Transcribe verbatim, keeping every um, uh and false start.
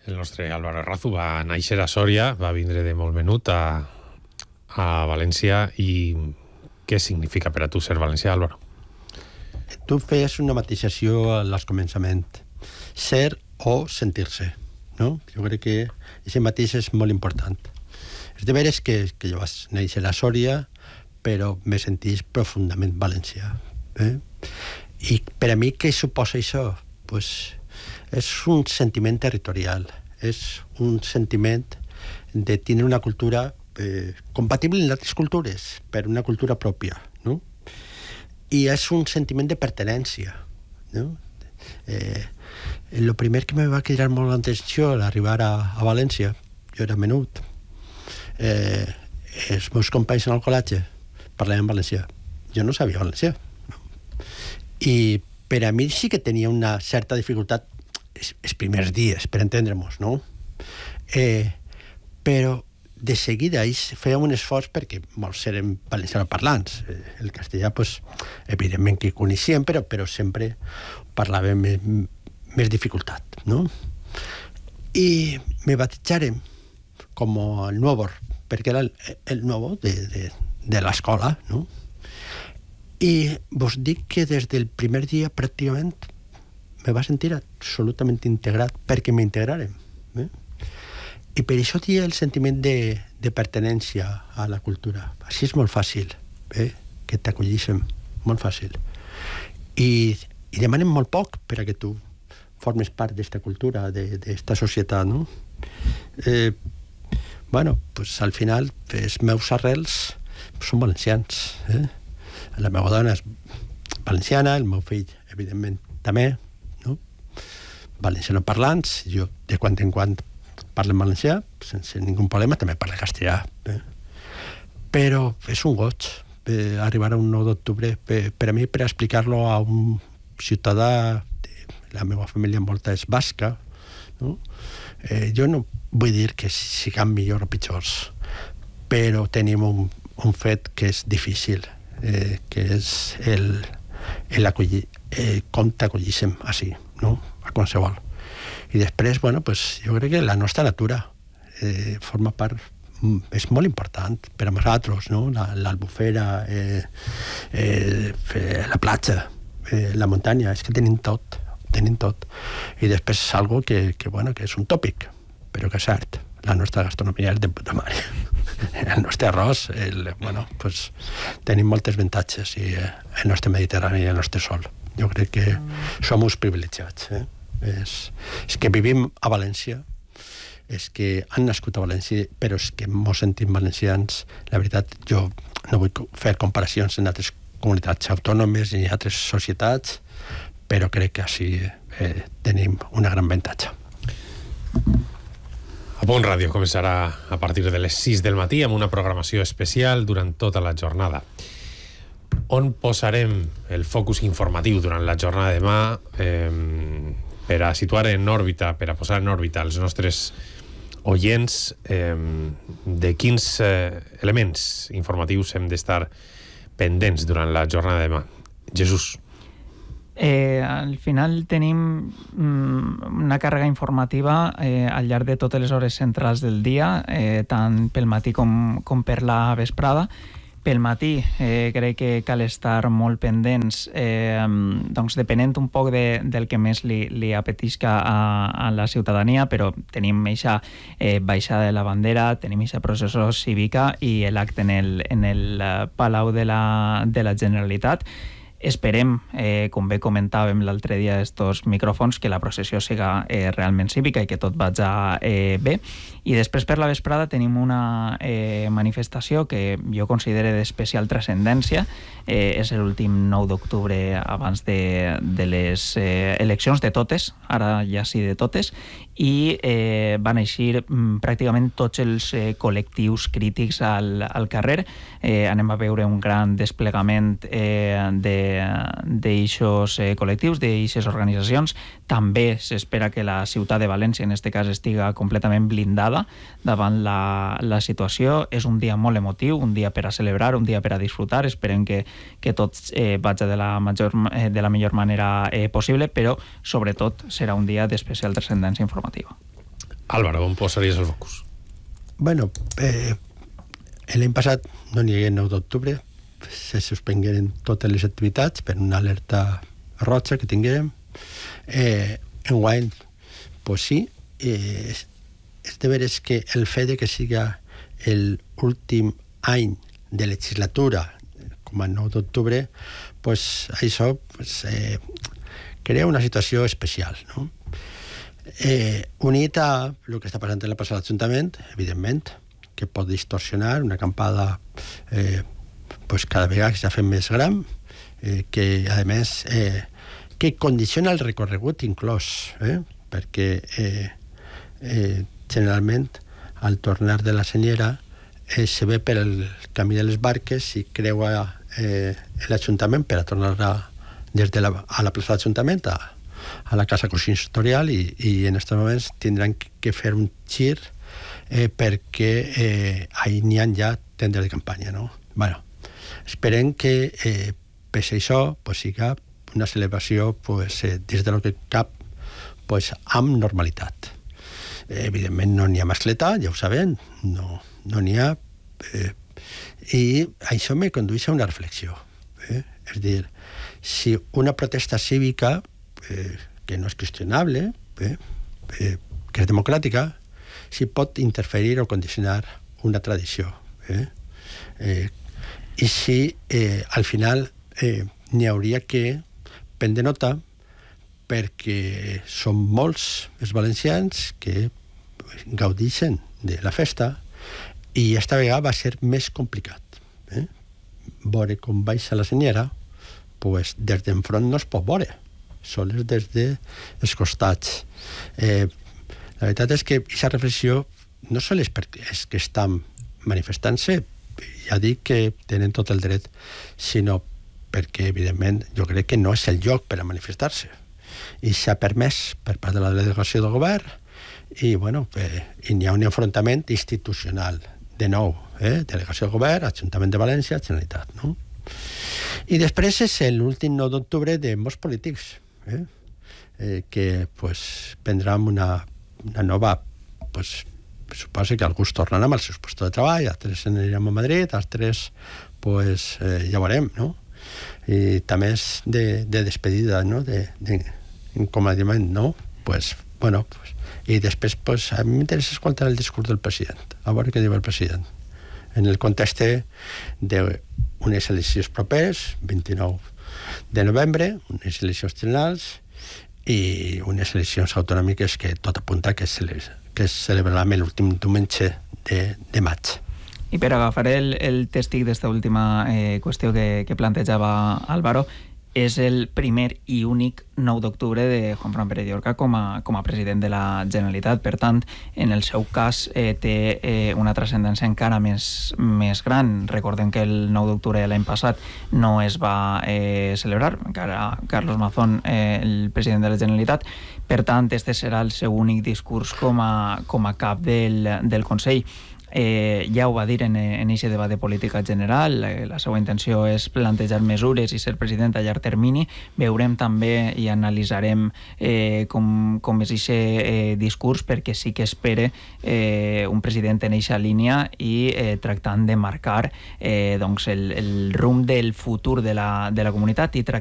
El nostre Álvaro Errazu va néixer a Sòria, va vindre de molt menut a, a València. I què significa per a tu ser valencià, Álvaro? Tu feies una matisació al començament. Ser o sentir-se, no? Jo crec que aquest matís és molt important. És de veres que, que jo vaig néixer a Sòria, però me sentís profundament valencià. Eh? I per a mi, què suposa això? Pues, és un sentiment territorial, és un sentiment de tenir una cultura eh, compatible amb altres cultures, però una cultura pròpia, no? I és un sentiment de pertenència, no? Eh, el primer que me va cridar molt l'atenció al arribar a, a València, jo era menut, eh, els meus companys en el col·legi parlaven valencià. Jo no sabia valencià. No? I per a mi sí que tenia una certa dificultat els, els primers dies, per entendre-nos, no? Eh, però de seguida ells feien un esforç perquè molts eren valencianoparlants. El castellà, pues, evidentment que coneixien, però, però sempre parlàvem més, més dificultat, no? I me batejaren com el nuevo, perquè era el, el nuevo de, de, de l'escola, no? I vos dic que des del primer dia pràcticament me va sentir absolutament integrat perquè m'integraren. Eh? I per això tinc el sentiment de, de pertenència a la cultura. Així és molt fàcil, eh? Que t'acollissin, molt fàcil. I, i demanen molt poc per a que tu formes part d'esta cultura, d'esta societat, no? Eh, bueno, pues al final els meus arrels són valencians, eh? La meva dona és valenciana, el meu fill, evidentment, també, no? Valencianoparlants, jo de quan en quan parlo en valencià, sense ningú problema, també parlo castellà. Eh? Però és un goig eh, arribar a un nou d'octubre per, per a mi, per explicar-lo a un ciutadà, la meva família envolta és basca, no? Eh, jo no vull dir que siguem millors o pitjors, però tenim un, un fet que és difícil, Eh, que és el, el acollir, eh, com t'acollíssim així, no? A qualsevol. I després, bueno, pues, jo crec que la nostra natura eh, forma part, és molt important per a nosaltres, no? L'albufera, eh, eh, la platja, eh, la muntanya, és que tenim tot, tenim tot. I després és algo que, que, bueno, que és un tòpic, però que és cert. La nostra gastronomia és de puta mare. El nostre arròs, el, bueno, pues, tenim moltes avantatges, i eh, el nostre Mediterrani i el nostre sol. Jo crec que som uns privilegiats. Eh? És, és que vivim a València, és que han nascut a València, però és que mos sentim valencians. La veritat, jo no vull fer comparacions en altres comunitats autònomes i altres societats, però crec que així eh, tenim una gran avantatge. A Bon Ràdio començarà a partir de les sis del matí amb una programació especial durant tota la jornada. On posarem el focus informatiu durant la jornada de demà eh, per a situar en òrbita, per a posar en òrbita els nostres oients eh, de quins eh, elements informatius hem d'estar pendents durant la jornada de demà. Jesús. Eh, al final tenim mm, una càrrega informativa eh, al llarg de totes les hores centrals del dia, eh, tant pel matí com, com per la vesprada. Pel matí eh, crec que cal estar molt pendents, eh, doncs depenent un poc de, del que més li, li apetisca a, a la ciutadania, però tenim eixa eh, baixada de la bandera, tenim eixa processó cívica i l'acte en el, en el Palau de la, de la Generalitat. Esperem, eh, com bé comentàvem l'altre dia estos micròfons, que la processió siga eh, realment cívica i que tot vaja eh, bé. I després per la vesprada tenim una eh, manifestació que jo considero d'especial transcendència. Eh, és l'últim nou d'octubre abans de, de les eh, eleccions, de totes, ara ja sí de totes, i eh, van eixir mm, pràcticament tots els eh, col·lectius crítics al, al carrer. Eh, anem a veure un gran desplegament eh, de d'eixos eh, col·lectius, d'eixes organitzacions. També s'espera que la ciutat de València, en aquest cas, estiga completament blindada davant la, la situació. És un dia molt emotiu, un dia per a celebrar, un dia per a disfrutar. Esperem que, que tot eh, vagi de la, major, eh, de la millor manera eh, possible, però sobretot serà un dia d'especial transcendència informativa. Álvaro, on posaries el focus? Bueno, eh, l'any passat no n'hi hagué nou d'octubre, se suspengueren totes les activitats per una alerta roja que tinguérem. Eh, enguany, pues sí, eh, és de veres que el fet de que siga l'últim any de legislatura, com a nou d'octubre, pues això pues, eh, crea una situació especial, no? Eh, unit a el que està passant en la plaça de l'Ajuntament, evidentment, que pot distorsionar una acampada eh, pues cada vegada que s'ha fet més gran, eh, que, a més, eh, que condiciona el recorregut inclòs, eh, perquè eh, eh, generalment, al tornar de la Senyera, eh, se ve per el camí de les Barques i creua eh, l'Ajuntament per a tornar a, des de la, a la plaça de l'Ajuntament a a la Casa Consistorial i, i en aquests moments tindran que fer un gir eh, perquè eh, ahí n'hi ha ja tendes de campanya, no? Bueno, esperem que eh, pese a això pues, siga una celebració pues, eh, des de lo que cap pues, amb normalitat. Eh, evidentment no n'hi ha mascleta, ja ho sabem, no no n'hi ha, eh, i això me condueix a una reflexió. Eh? És a dir, si una protesta cívica Eh, que no és qüestionable, eh, eh, que és democràtica, si pot interferir o condicionar una tradició. Eh? Eh, I si eh, al final eh, n'hi hauria que prendre nota perquè són molts els valencians que gaudixen de la festa i esta vegada va ser més complicat. Eh? Veure com baixa la Senyera, pues, des d'enfront no es pot veure, sols des dels costats. Eh, la veritat és que aquesta reflexió no sols és perquè és que estan manifestant-se, ja dic que tenen tot el dret, sinó perquè, evidentment, jo crec que no és el lloc per a manifestar-se. I s'ha permès per part de la delegació del govern i, bueno, eh, i n'hi ha un enfrontament institucional. De nou, eh? Delegació del govern, Ajuntament de València, Generalitat, no? I després és l'últim nou d'octubre de molts polítics, eh? Eh, que pues, prendran una, una nova... Pues, suposo que alguns tornaran amb els seus llocs de treball, altres anirem a Madrid, altres pues, eh, ja ho veurem, no? I també és de, de despedida, no? De, de incomodiment, no? Pues, bueno, pues, i després pues, a mi m'interessa escoltar el discurs del president, a veure què diu el president en el context d'unes eleccions properes, vint-i-nou de novembre, unes eleccions generals i unes eleccions autonòmiques que tot apunta que es, que es celebraran l'últim diumenge de, de maig. I per agafar el, el tèstic d'esta última eh, qüestió que, que plantejava Álvaro, és el primer i únic nou d'octubre de Juanfran Pérez Llorca com a, com a president de la Generalitat. Per tant, en el seu cas eh, té eh, una transcendència encara més, més gran. Recordem que el nou d'octubre de l'any passat no es va eh, celebrar, encara Carlos Mazón, eh, el president de la Generalitat. Per tant, este serà el seu únic discurs com a, com a cap del, del Consell. Eh, ja ho va dir en aquest debat de política general, eh, la seva intenció és plantejar mesures i ser president a llarg termini. Veurem també i analitzarem eh, com, com és aquest eh, discurs, perquè sí que espere eh, un president en aquesta línia i eh, tractant de marcar eh, doncs el, el rumb del futur de la, de la comunitat i tractant